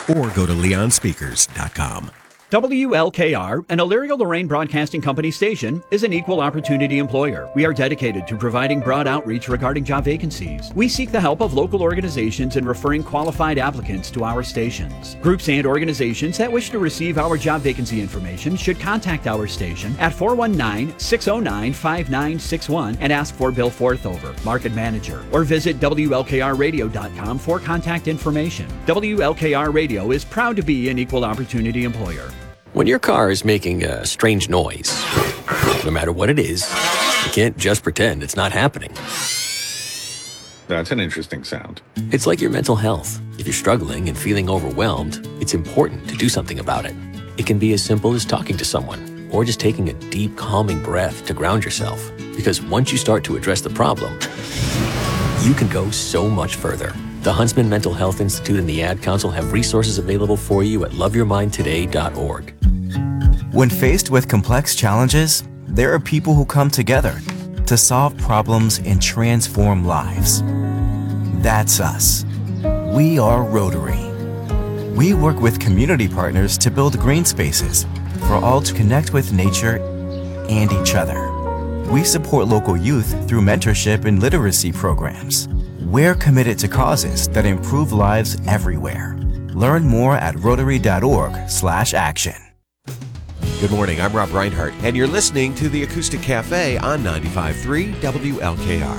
or go to leonspeakers.com. WLKR, an Elyria-Lorain Broadcasting Company station, is an equal opportunity employer. We are dedicated to providing broad outreach regarding job vacancies. We seek the help of local organizations in referring qualified applicants to our stations. Groups and organizations that wish to receive our job vacancy information should contact our station at 419-609-5961 and ask for Bill Forthover, Market Manager, or visit WLKRradio.com for contact information. WLKR Radio is proud to be an equal opportunity employer. When your car is making a strange noise, no matter what it is, you can't just pretend it's not happening. That's an interesting sound. It's like your mental health. If you're struggling and feeling overwhelmed, it's important to do something about it. It can be as simple as talking to someone or just taking a deep, calming breath to ground yourself. Because once you start to address the problem, you can go so much further. The Huntsman Mental Health Institute and the Ad Council have resources available for you at loveyourmindtoday.org. When faced with complex challenges, there are people who come together to solve problems and transform lives. That's us. We are Rotary. We work with community partners to build green spaces for all to connect with nature and each other. We support local youth through mentorship and literacy programs. We're committed to causes that improve lives everywhere. Learn more at rotary.org/action. Good morning, I'm Rob Reinhardt, and you're listening to the Acoustic Cafe on 95.3 WLKR.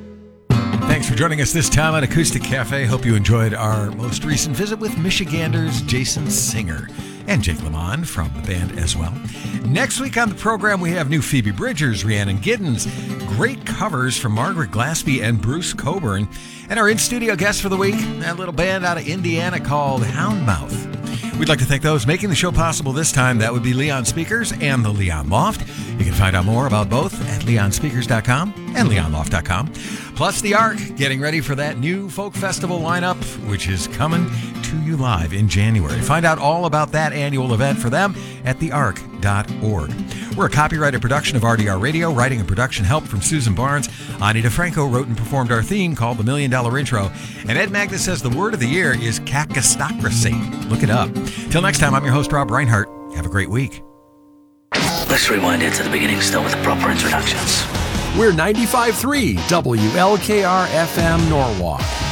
Thanks for joining us this time at Acoustic Cafe. Hope you enjoyed our most recent visit with Michiganders Jason Singer and Jake Lamont from the band as well. Next week on the program, we have new Phoebe Bridgers, Rhiannon Giddens, great covers from Margaret Glaspie and Bruce Coburn, and our in-studio guest for the week, that little band out of Indiana called Houndmouth. We'd like to thank those making the show possible this time. That would be Leon Speakers and the Leon Loft. You can find out more about both at leonspeakers.com and leonloft.com. Plus The Ark, getting ready for that new folk festival lineup, which is coming to you live in January. Find out all about that annual event for them at theark.org. We're a copyrighted production of RDR Radio, writing and production help from Susan Barnes. Ani DeFranco wrote and performed our theme called The $1 Million Intro. And Ed Magnus says the word of the year is cacostocracy. Look it up. Till next time, I'm your host, Rob Reinhardt. Have a great week. Let's rewind it to the beginning still with the proper introductions. We're 95.3 WLKR FM Norwalk.